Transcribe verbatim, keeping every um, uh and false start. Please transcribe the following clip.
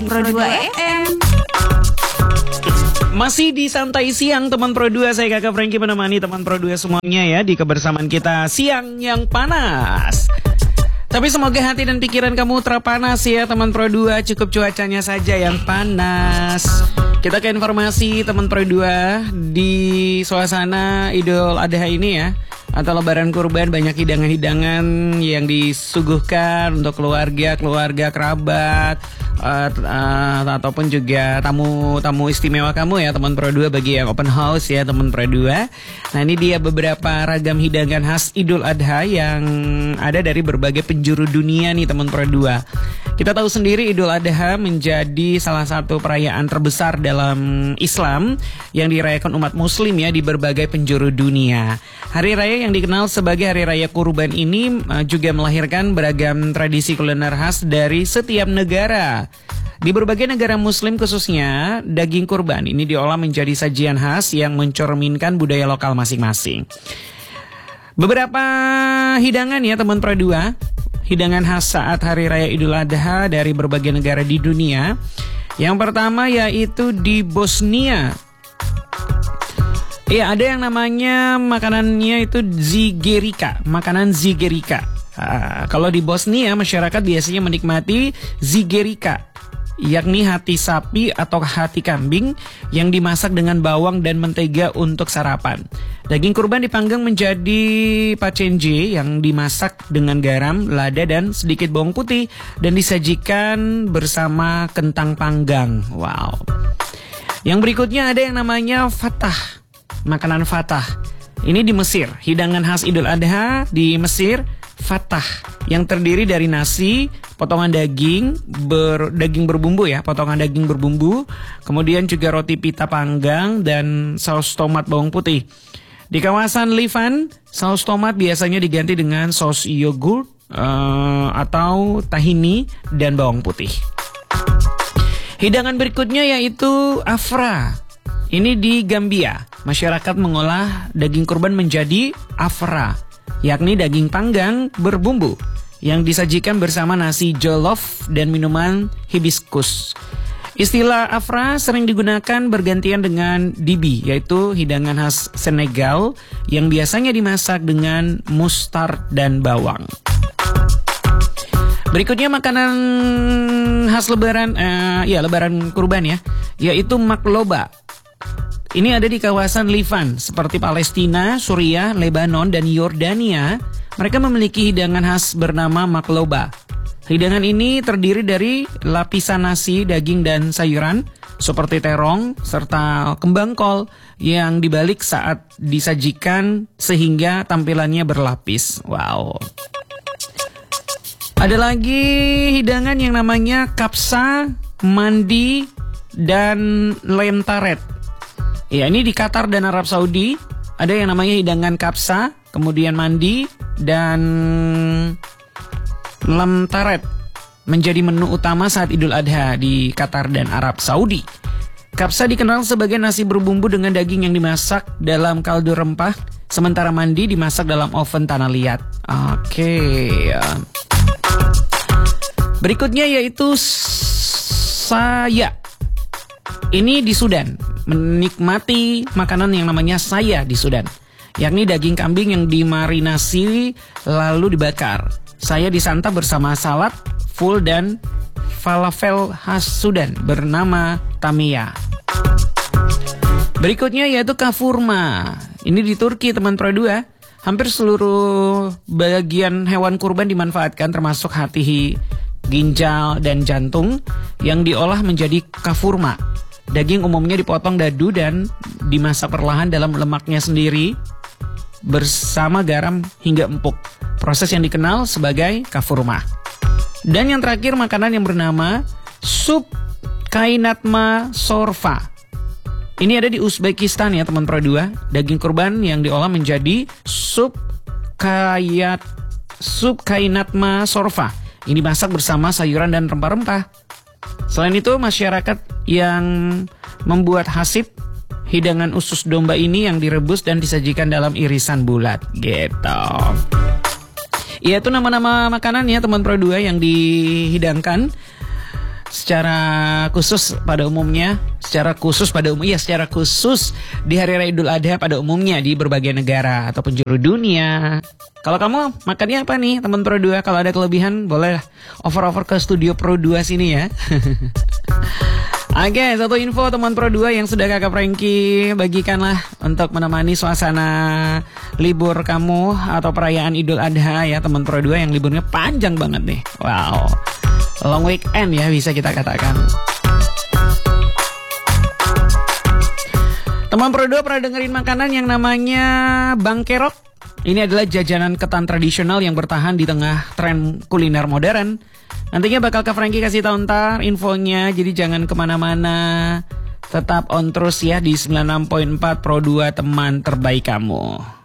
Pro dua F M. Masih di Santai Siang teman Pro dua, saya Kakak Frankie menemani teman Pro dua semuanya ya di kebersamaan kita siang yang panas. Tapi semoga hati dan pikiran kamu terpanas ya teman Pro dua, cukup cuacanya saja yang panas. Kita ke informasi teman Pro dua di suasana Idul Adha ini ya, atau Lebaran Kurban, banyak hidangan-hidangan yang disuguhkan untuk keluarga, keluarga kerabat, uh, uh, ataupun juga tamu-tamu istimewa kamu ya teman Pro dua, bagi yang open house ya teman Pro dua. Nah ini dia beberapa ragam hidangan khas Idul Adha yang ada dari berbagai penjuru dunia nih teman Pro dua. Kita tahu sendiri Idul Adha menjadi salah satu perayaan terbesar dalam Islam yang dirayakan umat muslim ya di berbagai penjuru dunia. Hari raya yang dikenal sebagai Hari Raya Kurban ini uh, juga melahirkan beragam tradisi kuliner khas dari setiap negara. Di berbagai negara muslim khususnya, daging kurban ini diolah menjadi sajian khas yang mencerminkan budaya lokal masing-masing. Beberapa hidangan ya teman Pro dua, hidangan khas saat Hari Raya Idul Adha dari berbagai negara di dunia. Yang pertama yaitu di Bosnia. Iya, ada yang namanya makanannya itu zigerica, makanan zigerica. Nah, kalau di Bosnia masyarakat biasanya menikmati zigerica, yakni hati sapi atau hati kambing yang dimasak dengan bawang dan mentega untuk sarapan. Daging kurban dipanggang menjadi pacenje yang dimasak dengan garam, lada dan sedikit bawang putih dan disajikan bersama kentang panggang. Wow. Yang berikutnya ada yang namanya fatah. Makanan fatah ini di Mesir, hidangan khas Idul Adha di Mesir. Fatah yang terdiri dari nasi, potongan daging ber, daging berbumbu ya, potongan daging berbumbu, kemudian juga roti pita panggang dan saus tomat bawang putih. Di kawasan Livan, saus tomat biasanya diganti dengan saus yogurt uh, atau tahini dan bawang putih. Hidangan berikutnya yaitu afra. Ini di Gambia. Masyarakat mengolah daging kurban menjadi afra, yakni daging panggang berbumbu yang disajikan bersama nasi jollof dan minuman hibiscus. Istilah afra sering digunakan bergantian dengan dibi, yaitu hidangan khas Senegal yang biasanya dimasak dengan mustard dan bawang. Berikutnya makanan khas lebaran, uh, ya lebaran kurban ya, yaitu makloba. Ini ada di kawasan Livan seperti Palestina, Suriah, Lebanon, dan Yordania. Mereka memiliki hidangan khas bernama makloba. Hidangan ini terdiri dari lapisan nasi, daging, dan sayuran seperti terong serta kembang kol yang dibalik saat disajikan sehingga tampilannya berlapis. Wow. Ada lagi hidangan yang namanya kapsa, mandi, dan lem taret. Ya, ini di Qatar dan Arab Saudi ada yang namanya hidangan kapsa, kemudian mandi, dan lem taret menjadi menu utama saat Idul Adha di Qatar dan Arab Saudi. Kapsa dikenal sebagai nasi berbumbu dengan daging yang dimasak dalam kaldu rempah, sementara mandi dimasak dalam oven tanah liat. Oke. Ya. Berikutnya yaitu saya. Ini di Sudan, menikmati makanan yang namanya saya di Sudan, yakni daging kambing yang dimarinasi lalu dibakar. Saya disantap bersama salad, full dan falafel khas Sudan bernama tamia. Berikutnya yaitu kafurma. Ini di Turki teman Pro dua. Hampir seluruh bagian hewan kurban dimanfaatkan termasuk hati, ginjal, dan jantung yang diolah menjadi kafurma. Daging umumnya dipotong dadu dan dimasak perlahan dalam lemaknya sendiri bersama garam hingga empuk. Proses yang dikenal sebagai kafurma. Dan yang terakhir makanan yang bernama sup kainatma sorfa. Ini ada di Uzbekistan ya teman Pro dua. Daging kurban yang diolah menjadi sup kayat sup kainatma sorfa. Ini dimasak bersama sayuran dan rempah-rempah. Selain itu, masyarakat yang membuat hasib, hidangan usus domba ini yang direbus dan disajikan dalam irisan bulat gitu. Ya, itu nama-nama makanan ya teman Pro dua yang dihidangkan secara khusus pada umumnya, secara khusus pada umum, ya secara khusus di Hari Raya Idul Adha pada umumnya di berbagai negara atau penjuru dunia. Kalau kamu makannya apa nih teman Pro dua? Kalau ada kelebihan boleh over-over ke studio Pro dua sini ya. Oke, satu info teman Pro dua yang sudah kakak Frankie bagikanlah untuk menemani suasana libur kamu atau perayaan Idul Adha ya teman Pro dua yang liburnya panjang banget nih. Wow, long weekend ya bisa kita katakan. Teman Pro dua pernah dengerin makanan yang namanya bangkerok? Ini adalah jajanan ketan tradisional yang bertahan di tengah tren kuliner modern. Nantinya bakal Kak Frankie kasih tahu ntar infonya, jadi jangan kemana-mana. Tetap on terus ya di sembilan puluh enam koma empat Pro dua teman terbaik kamu.